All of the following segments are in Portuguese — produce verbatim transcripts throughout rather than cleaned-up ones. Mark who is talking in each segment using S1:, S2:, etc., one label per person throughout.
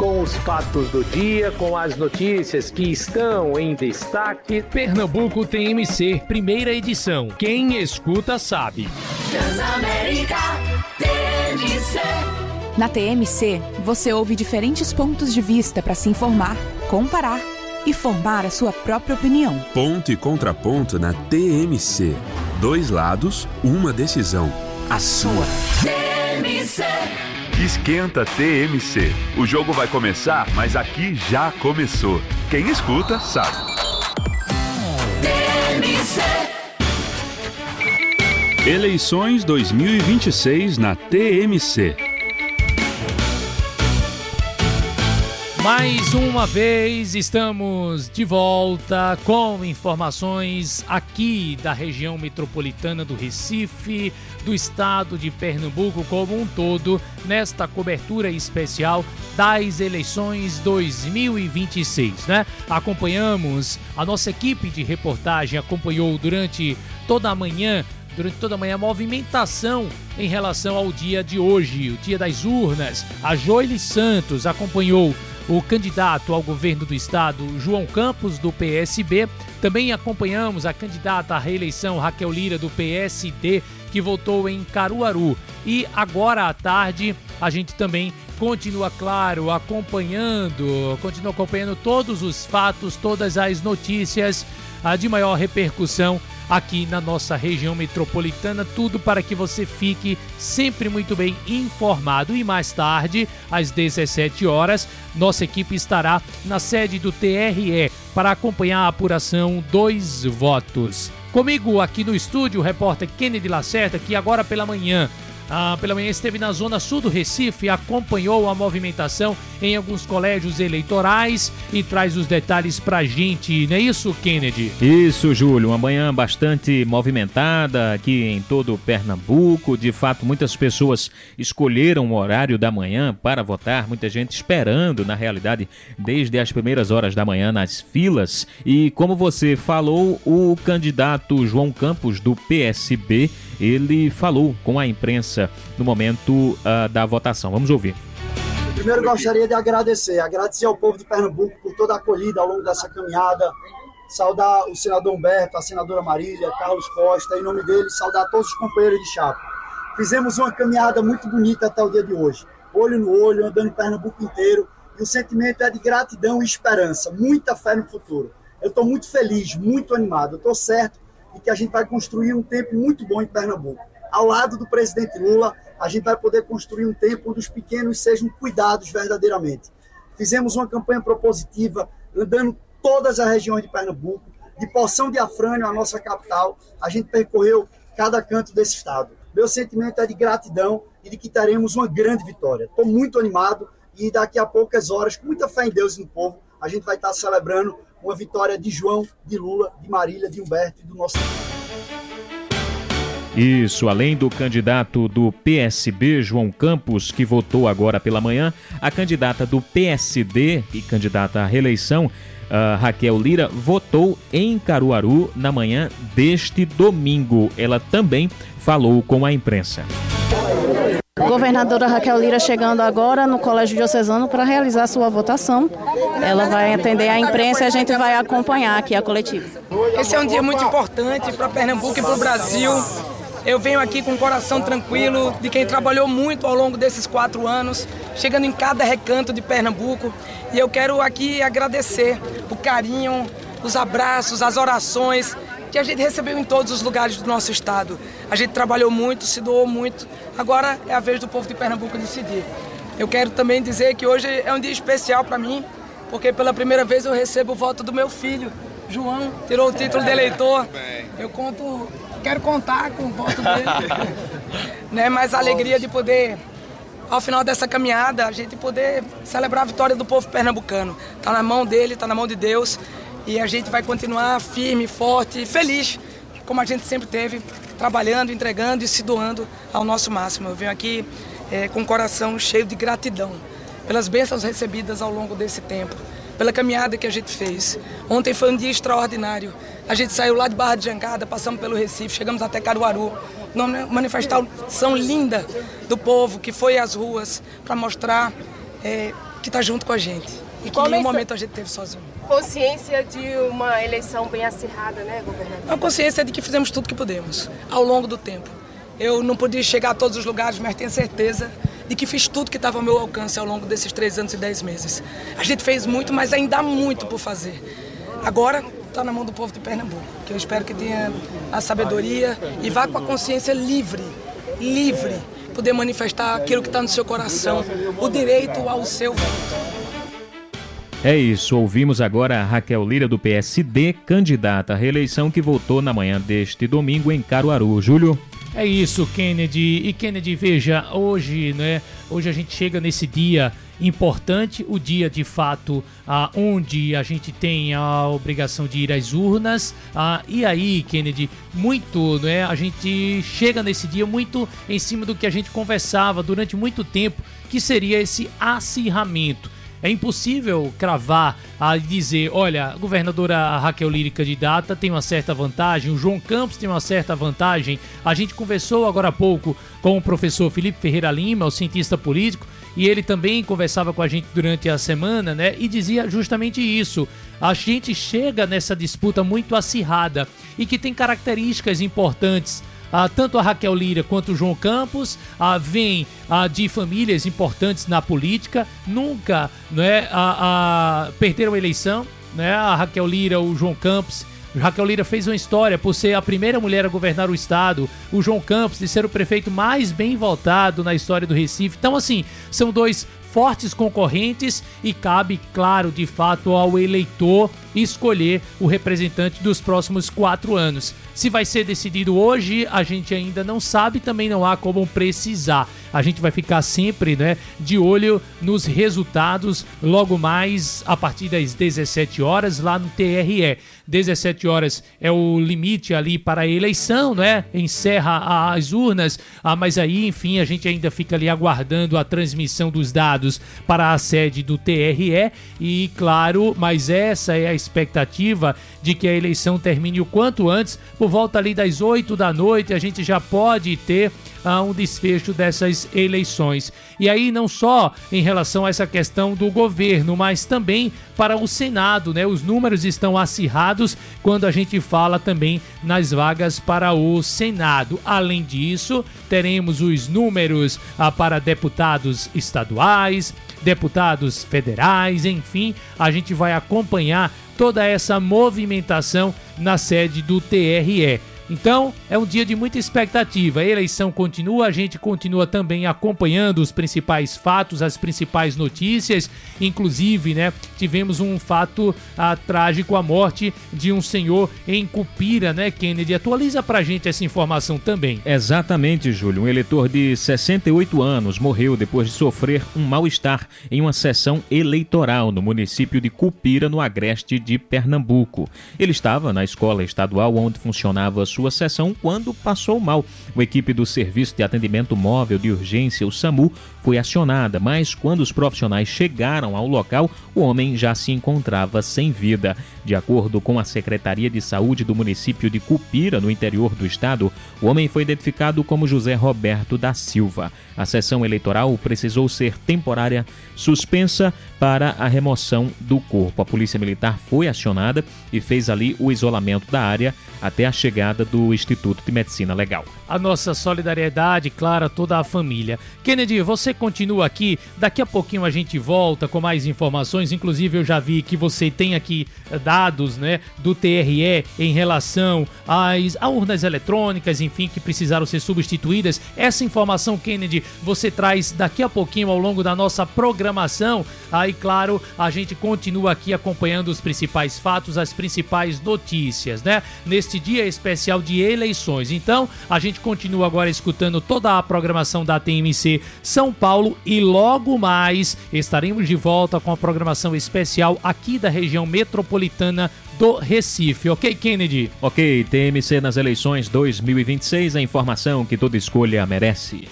S1: com os fatos do dia, com as notícias que estão em destaque.
S2: Pernambuco T M C, primeira edição. Quem escuta sabe.
S3: Transamérica T M C.
S4: Na T M C, você ouve diferentes pontos de vista para se informar, comparar e formar a sua própria opinião.
S5: Ponto e contraponto na T M C. Dois lados, uma decisão. A sua.
S3: T M C.
S6: Esquenta T M C. O jogo vai começar, mas aqui já começou. Quem escuta, sabe.
S3: T M C.
S5: Eleições dois mil e vinte e seis na T M C.
S2: Mais uma vez estamos de volta com informações aqui da região metropolitana do Recife, do estado de Pernambuco como um todo, nesta cobertura especial das eleições dois mil e vinte e seis, né? Acompanhamos, a nossa equipe de reportagem acompanhou durante toda a manhã, durante toda a manhã a movimentação em relação ao dia de hoje, o dia das urnas. A Joile Santos acompanhou o candidato ao governo do estado, João Campos, do P S B. Também acompanhamos a candidata à reeleição, Raquel Lira, do P S D, que votou em Caruaru. E agora à tarde, a gente também continua, claro, acompanhando, continua acompanhando todos os fatos, todas as notícias ah, de maior repercussão aqui na nossa região metropolitana, tudo para que você fique sempre muito bem informado. E mais tarde, às dezessete horas, nossa equipe estará na sede do T R E para acompanhar a apuração dos votos. Comigo aqui no estúdio, o repórter Kennedy Lacerda, que agora pela manhã, ah, pela manhã esteve na zona sul do Recife, acompanhou a movimentação em alguns colégios eleitorais e traz os detalhes pra gente, não é isso, Kennedy?
S7: Isso, Júlio, uma manhã bastante movimentada aqui em todo o Pernambuco. De fato, muitas pessoas escolheram o horário da manhã para votar, muita gente esperando, na realidade, desde as primeiras horas da manhã nas filas. E como você falou, o candidato João Campos, do P S B, ele falou com a imprensa no momento uh, da votação. Vamos ouvir.
S8: Primeiro gostaria de agradecer, agradecer ao povo de Pernambuco por toda a acolhida ao longo dessa caminhada, saudar o senador Humberto, a senadora Marília, Carlos Costa, em nome deles, saudar todos os companheiros de chapa. Fizemos uma caminhada muito bonita até o dia de hoje, olho no olho, andando em Pernambuco inteiro, e o sentimento é de gratidão e esperança, muita fé no futuro. Eu estou muito feliz, muito animado, eu estou certo de que a gente vai construir um tempo muito bom em Pernambuco. Ao lado do presidente Lula, a gente vai poder construir um tempo onde os pequenos sejam cuidados verdadeiramente. Fizemos uma campanha propositiva, andando todas as regiões de Pernambuco, de Poção de Afrânio, a nossa capital, a gente percorreu cada canto desse estado. Meu sentimento é de gratidão e de que teremos uma grande vitória. Estou muito animado e daqui a poucas horas, com muita fé em Deus e no povo, a gente vai estar celebrando uma vitória de João, de Lula, de Marília, de Humberto e do nosso...
S7: Isso, além do candidato do P S B, João Campos, que votou agora pela manhã, a candidata do P S D e candidata à reeleição, uh, Raquel Lira, votou em Caruaru na manhã deste domingo. Ela também falou com a imprensa.
S9: Governadora Raquel Lira chegando agora no Colégio Diocesano para realizar sua votação. Ela vai atender a imprensa e a gente vai acompanhar aqui a coletiva.
S10: Esse é um dia muito importante para Pernambuco e para o Brasil. Eu venho aqui com o coração tranquilo de quem trabalhou muito ao longo desses quatro anos, chegando em cada recanto de Pernambuco. E eu quero aqui agradecer o carinho, os abraços, as orações que a gente recebeu em todos os lugares do nosso estado. A gente trabalhou muito, se doou muito. Agora é a vez do povo de Pernambuco decidir. Eu quero também dizer que hoje é um dia especial para mim, porque pela primeira vez eu recebo o voto do meu filho. João tirou o título de eleitor. Eu conto, quero contar com o voto dele. Né? Mas a alegria de poder, ao final dessa caminhada, a gente poder celebrar a vitória do povo pernambucano. Está na mão dele, está na mão de Deus. E a gente vai continuar firme, forte e feliz, como a gente sempre teve, trabalhando, entregando e se doando ao nosso máximo. Eu venho aqui é, com o coração cheio de gratidão pelas bênçãos recebidas ao longo desse tempo, pela caminhada que a gente fez. Ontem foi um dia extraordinário. A gente saiu lá de Barra de Jangada, passamos pelo Recife, chegamos até Caruaru. Uma manifestação linda do povo que foi às ruas para mostrar é, que está junto com a gente. E que em nenhum momento a gente teve sozinho.
S11: Consciência de uma eleição bem acirrada, né, governador?
S10: A consciência de que fizemos tudo que pudemos, ao longo do tempo. Eu não podia chegar a todos os lugares, mas tenho certeza de que fiz tudo que estava ao meu alcance ao longo desses três anos e dez meses. A gente fez muito, mas ainda há muito por fazer. Agora está na mão do povo de Pernambuco, que eu espero que tenha a sabedoria e vá com a consciência livre, livre, poder manifestar aquilo que está no seu coração, o direito ao seu voto.
S7: É isso, ouvimos agora a Raquel Lira do P S D, candidata à reeleição, que votou na manhã deste domingo em Caruaru. Júlio?
S2: É isso, Kennedy. E Kennedy, veja, hoje, né, hoje a gente chega nesse dia importante, o dia de fato ah, onde a gente tem a obrigação de ir às urnas. Ah, e aí, Kennedy, muito, né, a gente chega nesse dia muito em cima do que a gente conversava durante muito tempo, que seria esse acirramento. É impossível cravar a dizer, olha, a governadora Raquel Lira, candidata, tem uma certa vantagem, o João Campos tem uma certa vantagem. A gente conversou agora há pouco com o professor Felipe Ferreira Lima, o cientista político, e ele também conversava com a gente durante a semana, né, e dizia justamente isso. A gente chega nessa disputa muito acirrada e que tem características importantes. Ah, tanto a Raquel Lira quanto o João Campos ah, vêm ah, de famílias importantes na política, nunca né, ah, ah, perderam a eleição. Né? A Raquel Lira, o João Campos. Raquel Lira fez uma história por ser a primeira mulher a governar o estado. O João Campos de ser o prefeito mais bem votado na história do Recife. Então, assim, são dois fortes concorrentes e cabe, claro, de fato, ao eleitor escolher o representante dos próximos quatro anos. Se vai ser decidido hoje, a gente ainda não sabe, também não há como precisar. A gente vai ficar sempre, né, de olho nos resultados logo mais a partir das dezessete horas lá no T R E. dezessete horas é o limite ali para a eleição, né? Encerra as urnas, ah, mas aí, enfim, a gente ainda fica ali aguardando a transmissão dos dados para a sede do T R E e, claro, mas essa é a expectativa de que a eleição termine o quanto antes, por volta ali das oito da noite, a gente já pode ter ah, um desfecho dessas eleições. E aí não só em relação a essa questão do governo, mas também para o Senado, né? Os números estão acirrados quando a gente fala também nas vagas para o Senado. Além disso, teremos os números ah, para deputados estaduais, deputados federais, enfim, a gente vai acompanhar toda essa movimentação na sede do T R E. Então, é um dia de muita expectativa. A eleição continua, a gente continua também acompanhando os principais fatos, as principais notícias. Inclusive, né, tivemos um fato ah, trágico, a morte de um senhor em Cupira, né, Kennedy? Atualiza pra gente essa informação também.
S7: Exatamente, Júlio. Um eleitor de sessenta e oito anos morreu depois de sofrer um mal-estar em uma sessão eleitoral no município de Cupira, no agreste de Pernambuco. Ele estava na escola estadual onde funcionava sua sessão quando passou mal. A equipe do Serviço de Atendimento Móvel de Urgência, o SAMU, foi acionada, mas quando os profissionais chegaram ao local, o homem já se encontrava sem vida. De acordo com a Secretaria de Saúde do município de Cupira, no interior do estado, o homem foi identificado como José Roberto da Silva. A sessão eleitoral precisou ser temporária suspensa para a remoção do corpo. A Polícia Militar foi acionada e fez ali o isolamento da área até a chegada do Instituto de Medicina Legal.
S2: A nossa solidariedade, claro, a toda a família. Kennedy, você continua aqui, daqui a pouquinho a gente volta com mais informações, inclusive eu já vi que você tem aqui dados, né, do T R E em relação às a urnas eletrônicas, enfim, que precisaram ser substituídas. Essa informação, Kennedy, você traz daqui a pouquinho ao longo da nossa programação. Aí, claro, a gente continua aqui acompanhando os principais fatos, as principais notícias, né, neste dia especial de eleições. Então, a gente continua agora escutando toda a programação da T M C São Paulo e logo mais estaremos de volta com a programação especial aqui da região metropolitana do Recife. Ok, Kennedy?
S7: Ok, T M C nas eleições dois mil e vinte e seis, a informação que toda escolha merece.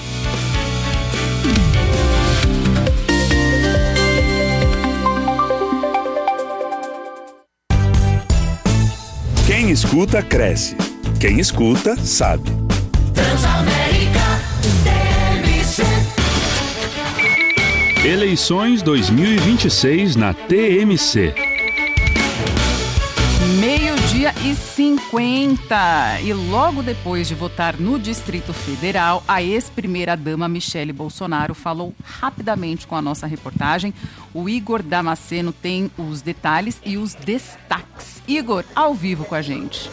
S6: Quem escuta, cresce. Quem escuta, sabe.
S3: Transamérica T M C.
S6: Eleições dois mil e vinte e seis na T M C.
S12: Meio-dia e cinquenta. E logo depois de votar no Distrito Federal, a ex-primeira-dama Michele Bolsonaro falou rapidamente com a nossa reportagem. O Igor Damasceno tem os detalhes e os destaques. Igor, ao vivo com a gente.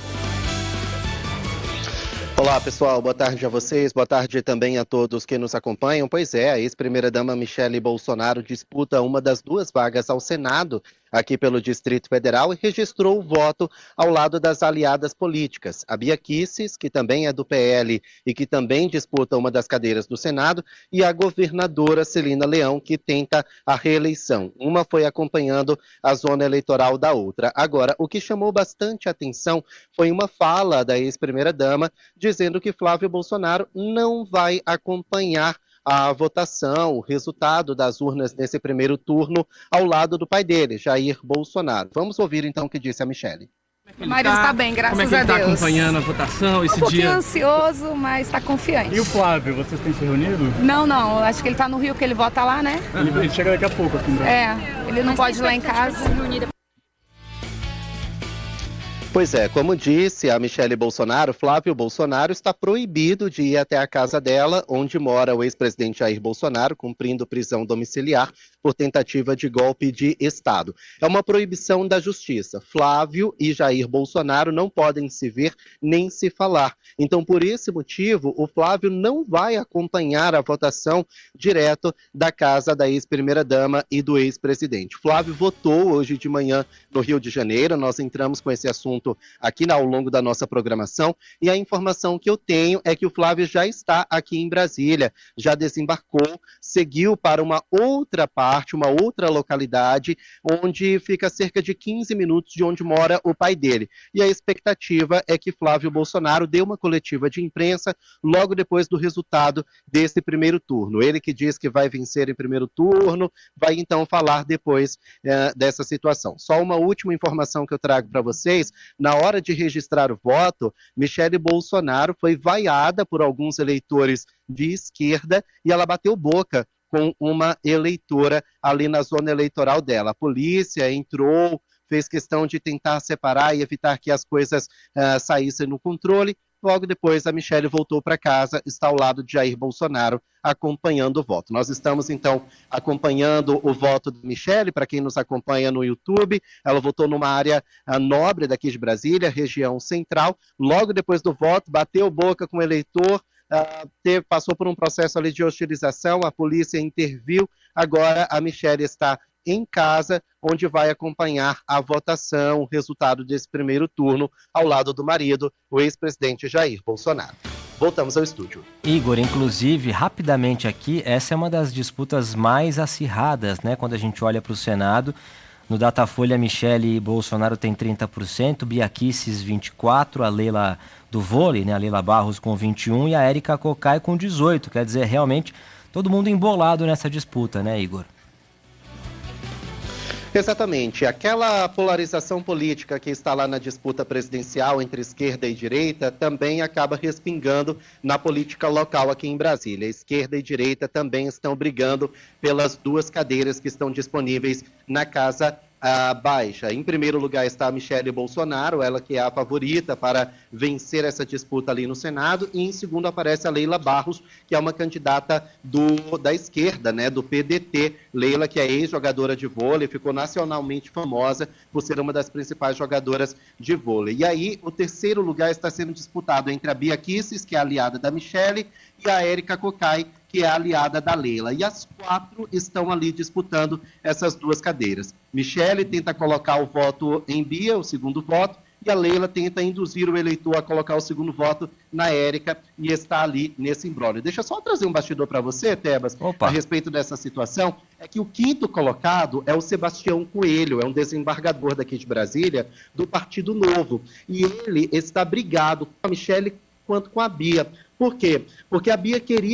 S13: Olá, pessoal. Boa tarde a vocês. Boa tarde também a todos que nos acompanham. Pois é, a ex-primeira-dama Michele Bolsonaro disputa uma das duas vagas ao Senado aqui pelo Distrito Federal e registrou o voto ao lado das aliadas políticas. A Bia Kicis, que também é do P L e que também disputa uma das cadeiras do Senado, e a governadora Celina Leão, que tenta a reeleição. Uma foi acompanhando a zona eleitoral da outra. Agora, o que chamou bastante atenção foi uma fala da ex-primeira-dama dizendo que Flávio Bolsonaro não vai acompanhar a votação, o resultado das urnas nesse primeiro turno ao lado do pai dele, Jair Bolsonaro. Vamos ouvir então o que disse a Michele.
S14: O marido está bem, graças a Deus. Como é que ele está acompanhando a votação esse dia? Um pouquinho dia... ansioso, mas está confiante.
S15: E o Flávio, vocês têm se reunido?
S14: Não, não, acho que ele está no Rio, que ele vota lá, né?
S15: Ele, ele chega daqui a pouco aqui em Brasília.
S14: É, ele não mas pode ir lá em casa.
S13: Pois é, como disse a Michele Bolsonaro, Flávio Bolsonaro está proibido de ir até a casa dela, onde mora o ex-presidente Jair Bolsonaro, cumprindo prisão domiciliar por tentativa de golpe de Estado. É uma proibição da justiça. Flávio e Jair Bolsonaro não podem se ver nem se falar. Então, por esse motivo, o Flávio não vai acompanhar a votação direto da casa da ex-primeira-dama e do ex-presidente. Flávio votou hoje de manhã no Rio de Janeiro, nós entramos com esse assunto aqui ao longo da nossa programação, e a informação que eu tenho é que o Flávio já está aqui em Brasília, já desembarcou, seguiu para uma outra parte, uma outra localidade, onde fica cerca de quinze minutos de onde mora o pai dele. E a expectativa é que Flávio Bolsonaro dê uma coletiva de imprensa logo depois do resultado desse primeiro turno. Ele que diz que vai vencer em primeiro turno, vai então falar depois eh, dessa situação. Só uma última informação que eu trago para vocês. Na hora de registrar o voto, Michele Bolsonaro foi vaiada por alguns eleitores de esquerda e ela bateu boca com uma eleitora ali na zona eleitoral dela. A polícia entrou, fez questão de tentar separar e evitar que as coisas uh, saíssem no controle. Logo depois, a Michele voltou para casa, está ao lado de Jair Bolsonaro, acompanhando o voto. Nós estamos, então, acompanhando o voto de Michele, para quem nos acompanha no YouTube. Ela votou numa área uh, nobre daqui de Brasília, região central. Logo depois do voto, bateu boca com o eleitor, uh, teve, passou por um processo ali de hostilização, a polícia interviu. Agora, a Michele está em casa, onde vai acompanhar a votação, o resultado desse primeiro turno, ao lado do marido, o ex-presidente Jair Bolsonaro. Voltamos ao estúdio.
S16: Igor, inclusive, rapidamente aqui, essa é uma das disputas mais acirradas, né? Quando a gente olha para o Senado, no Datafolha, Michele Bolsonaro tem trinta por cento, Bia Kicis vinte e quatro por cento, a Leila do vôlei, né? A Leila Barros com vinte e um por cento e a Érica Cocai com dezoito por cento. Quer dizer, realmente, todo mundo embolado nessa disputa, né, Igor?
S13: Exatamente. Aquela polarização política que está lá na disputa presidencial entre esquerda e direita também acaba respingando na política local aqui em Brasília. Esquerda e direita também estão brigando pelas duas cadeiras que estão disponíveis na Casa Uh, baixa. Em primeiro lugar está a Michele Bolsonaro, ela que é a favorita para vencer essa disputa ali no Senado, e em segundo aparece a Leila Barros, que é uma candidata do, da esquerda, né, do P D T. Leila, que é ex-jogadora de vôlei, ficou nacionalmente famosa por ser uma das principais jogadoras de vôlei. E aí, o terceiro lugar está sendo disputado entre a Bia Kicis, que é aliada da Michele, e a Érica Cocai, que é aliada da Leila. E as quatro estão ali disputando essas duas cadeiras. Michele tenta colocar o voto em Bia, o segundo voto, e a Leila tenta induzir o eleitor a colocar o segundo voto na Érica e está ali nesse imbróglio. Deixa eu só trazer um bastidor para você, Tebas, Opa. a respeito dessa situação. É que o quinto colocado é o Sebastião Coelho, é um desembargador daqui de Brasília, do Partido Novo. E ele está brigado com a Michele quanto com a Bia. Por quê? Porque a Bia queria